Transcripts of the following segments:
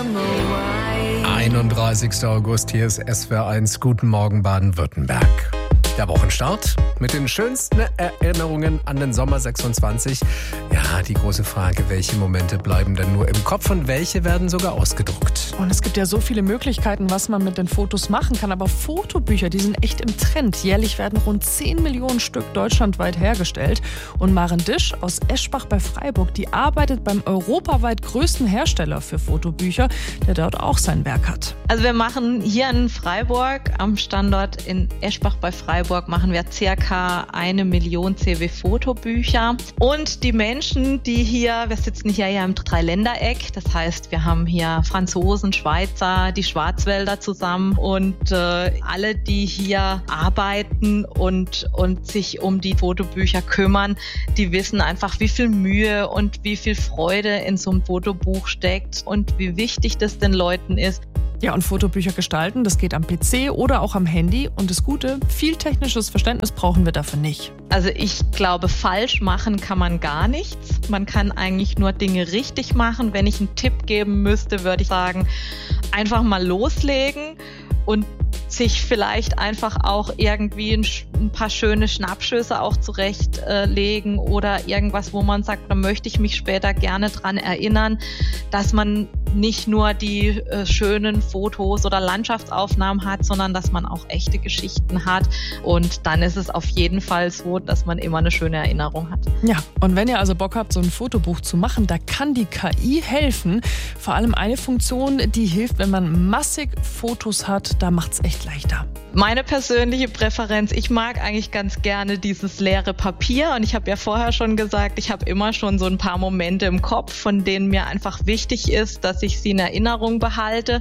31. August, hier ist SWR 1. Guten Morgen Baden-Württemberg. Der Wochenstart mit den schönsten Erinnerungen an den Sommer 26. Ja, die große Frage, welche Momente bleiben denn nur im Kopf und welche werden sogar ausgedruckt? Und es gibt ja so viele Möglichkeiten, was man mit den Fotos machen kann. Aber Fotobücher, die sind echt im Trend. Jährlich werden rund 10 Millionen Stück deutschlandweit hergestellt. Und Maren Disch aus Eschbach bei Freiburg, die arbeitet beim europaweit größten Hersteller für Fotobücher, der dort auch sein Werk hat. Also wir machen hier in Freiburg, am Standort in Eschbach bei Freiburg, machen wir circa 1 Million CW-Fotobücher. Und die Menschen, die hier, wir sitzen hier ja im Dreiländereck, das heißt, wir haben hier Franzosen, Schweizer, die Schwarzwälder zusammen und alle, die hier arbeiten und sich um die Fotobücher kümmern, die wissen einfach, wie viel Mühe und wie viel Freude in so einem Fotobuch steckt und wie wichtig das den Leuten ist. Ja, und Fotobücher gestalten, das geht am PC oder auch am Handy. Und das Gute, viel technisches Verständnis brauchen wir dafür nicht. Also ich glaube, falsch machen kann man gar nichts. Man kann eigentlich nur Dinge richtig machen. Wenn ich einen Tipp geben müsste, würde ich sagen, einfach mal loslegen und sich vielleicht einfach auch irgendwie ein paar schöne Schnappschüsse auch zurechtlegen oder irgendwas, wo man sagt, da möchte ich mich später gerne dran erinnern, dass man nicht nur die schönen Fotos oder Landschaftsaufnahmen hat, sondern dass man auch echte Geschichten hat. Und dann ist es auf jeden Fall so, dass man immer eine schöne Erinnerung hat. Ja, und wenn ihr also Bock habt, so ein Fotobuch zu machen, da kann die KI helfen. Vor allem eine Funktion, die hilft, wenn man massig Fotos hat, da macht's echt leichter. Meine persönliche Präferenz, ich mag eigentlich ganz gerne dieses leere Papier und ich habe ja vorher schon gesagt, ich habe immer schon so ein paar Momente im Kopf, von denen mir einfach wichtig ist, dass ich sie in Erinnerung behalte.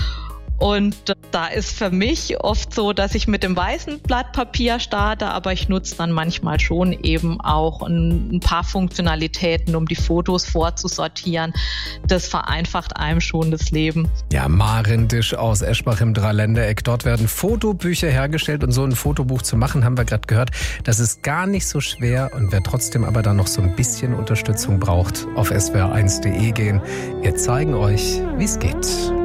Und da ist für mich oft so, dass ich mit dem weißen Blatt Papier starte, aber ich nutze dann manchmal schon eben auch ein paar Funktionalitäten, um die Fotos vorzusortieren. Das vereinfacht einem schon das Leben. Ja, Maren Disch aus Eschbach im Dreiländereck. Dort werden Fotobücher hergestellt und so ein Fotobuch zu machen, haben wir gerade gehört, das ist gar nicht so schwer. Und wer trotzdem aber dann noch so ein bisschen Unterstützung braucht, auf swr1.de gehen. Wir zeigen euch, wie es geht.